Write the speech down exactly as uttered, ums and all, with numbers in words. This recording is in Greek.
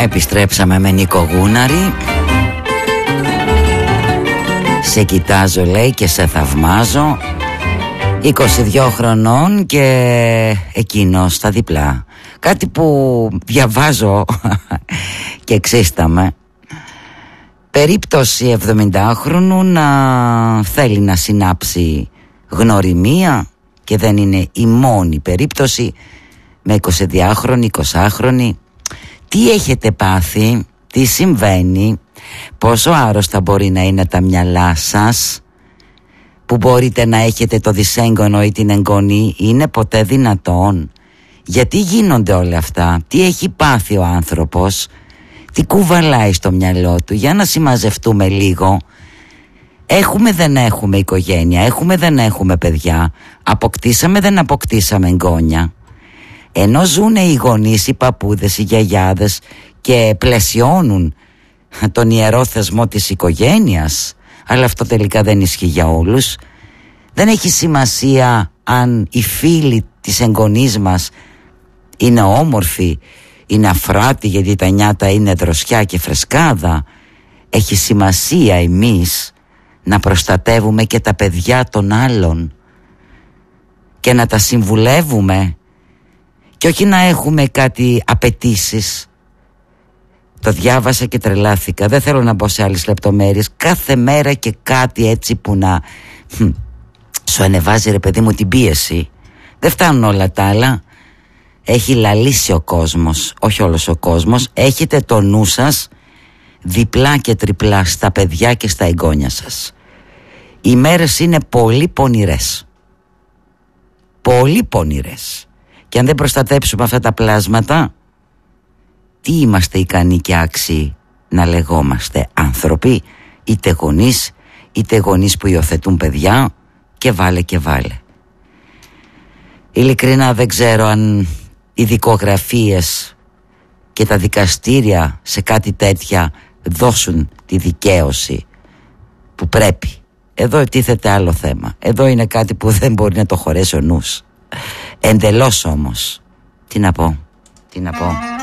Επιστρέψαμε με Νίκο Γούναρη. Σε κοιτάζω λέει και σε θαυμάζω. είκοσι δύο χρονών και εκείνος στα διπλά. Κάτι που διαβάζω και ξύσταμε. Περίπτωση εβδομηντάχρονου να θέλει να συνάψει γνωριμία και δεν είναι η μόνη περίπτωση με εικοσιδυάχρονη, εικοσάχρονη. Τι έχετε πάθει, τι συμβαίνει, πόσο άρρωστα μπορεί να είναι τα μυαλά σας, που μπορείτε να έχετε το δυσέγγωνο ή την εγγονή, είναι ποτέ δυνατόν? Γιατί γίνονται όλα αυτά, τι έχει πάθει ο άνθρωπος, τι κουβαλάει στο μυαλό του? Για να συμμαζευτούμε λίγο. Έχουμε δεν έχουμε οικογένεια, έχουμε δεν έχουμε παιδιά, αποκτήσαμε δεν αποκτήσαμε εγγόνια. Ενώ ζουν οι γονείς, οι παππούδες, οι γιαγιάδες και πλαισιώνουν τον ιερό θεσμό της οικογένειας, αλλά αυτό τελικά δεν ισχύει για όλους. Δεν έχει σημασία αν οι φίλοι της εγγονής μας είναι όμορφοι, είναι αφράτη, γιατί τα νιάτα είναι δροσιά και φρεσκάδα. Έχει σημασία εμείς να προστατεύουμε και τα παιδιά των άλλων και να τα συμβουλεύουμε και όχι να έχουμε κάτι απαιτήσεις. Το διάβασα και τρελάθηκα, δεν θέλω να μπω σε άλλες λεπτομέρειες. Κάθε μέρα και κάτι έτσι που να σου ανεβάζει ρε παιδί μου την πίεση. Δεν φτάνουν όλα τα άλλα. Έχει λαλήσει ο κόσμος, όχι όλος ο κόσμος. Έχετε το νου σας διπλά και τριπλά στα παιδιά και στα εγγόνια σας. Οι μέρες είναι πολύ πονηρές. Πολύ πονηρές. Και αν δεν προστατέψουμε αυτά τα πλάσματα, τι είμαστε ικανοί και άξιοι να λεγόμαστε άνθρωποι, είτε γονείς, είτε γονείς που υιοθετούν παιδιά, και βάλε και βάλε. Ειλικρινά δεν ξέρω αν οι δικογραφίες και τα δικαστήρια σε κάτι τέτοια δώσουν τη δικαίωση που πρέπει. Εδώ τίθεται άλλο θέμα. Εδώ είναι κάτι που δεν μπορεί να το χωρέσει ο νους. Εντελώς όμως. Τι να πω, τι να πω.